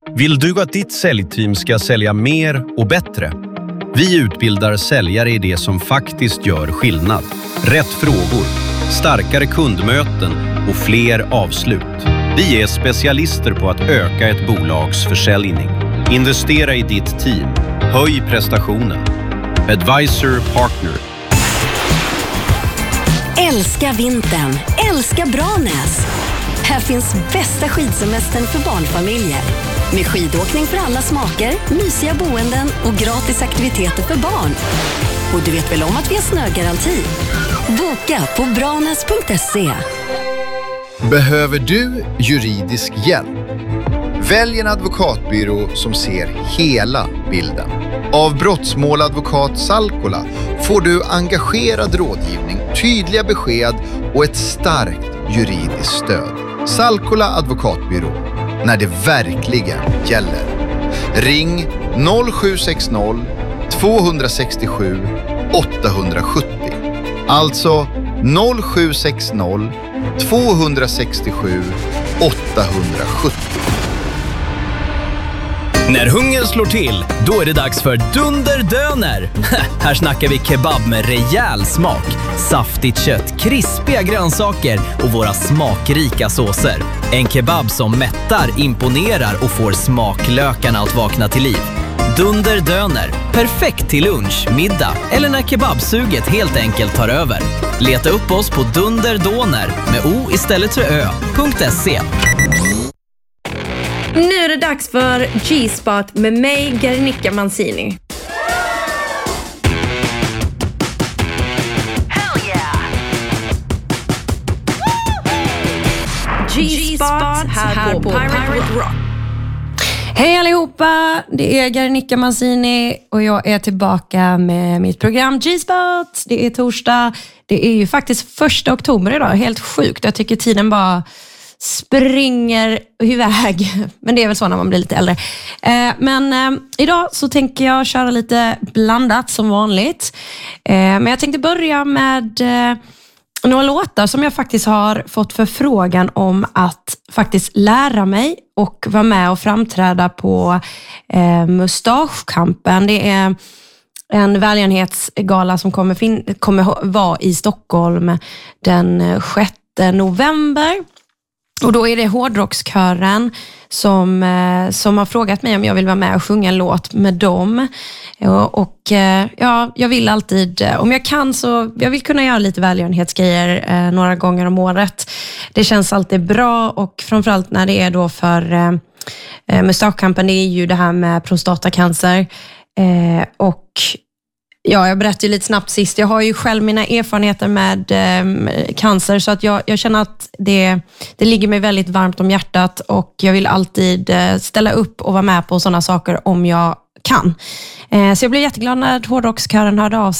Vill du att ditt säljteam ska sälja mer och bättre? Vi utbildar säljare i det som faktiskt gör skillnad. Rätt frågor, starkare kundmöten och fler avslut. Vi är specialister på att öka ett bolags försäljning. Investera i ditt team. Höj prestationen. Advisor Partner. Älska vintern. Älska Branäs. Här finns bästa skidsemestern för barnfamiljer. Med skidåkning för alla smaker, mysiga boenden och gratis aktiviteter för barn. Och du vet väl om att vi har snögaranti? Boka på branäs.se. Behöver du juridisk hjälp? Välj en advokatbyrå som ser hela bilden. Av Brottsmåladvokat Salkola får du engagerad rådgivning, tydliga besked och ett starkt juridiskt stöd. Salkola advokatbyrå, när det verkligen gäller. Ring 0760 267 870. Alltså 0760 267 870. När hungern slår till, då är det dags för Dunderdöner. Här snackar vi kebab med rejäl smak, saftigt kött, krispiga grönsaker och våra smakrika såser. En kebab som mättar, imponerar och får smaklökarna att vakna till liv. Dunderdöner, perfekt till lunch, middag eller när kebabsuget helt enkelt tar över. Leta upp oss på Dunderdöner med o istället för ö.se. Nu är det dags för G-spot med mig, Garnica Mancini. Hell yeah! G-spot här på Pirate Rock. Hej allihopa, det är Garnica Mancini och jag är tillbaka med mitt program G-spot. Det är torsdag, det är ju faktiskt 1 oktober idag, helt sjukt. Jag tycker tiden bara springer iväg, men det är väl så när man blir lite äldre. Men idag så tänker jag köra lite blandat som vanligt. Men jag tänkte börja med några låtar som jag faktiskt har fått förfrågan om att faktiskt lära mig och vara med och framträda på Mustaschkampen. Det är en välgörenhetsgala som kommer vara i Stockholm den 6 november. Och då är det hårdrockskören som har frågat mig om jag vill vara med och sjunga en låt med dem. Och ja, jag vill alltid, om jag kan så, jag vill kunna göra lite välgörenhetsgrejer några gånger om året. Det känns alltid bra och framförallt när det är då för Mustaschkampen, det är ju det här med prostatacancer. Och ja, jag berättade ju lite snabbt sist. Jag har ju själv mina erfarenheter med cancer så att jag känner att det ligger mig väldigt varmt om hjärtat och jag vill alltid ställa upp och vara med på sådana saker om jag kan. Så jag blev jätteglad när hårdrockskören hörde av sig.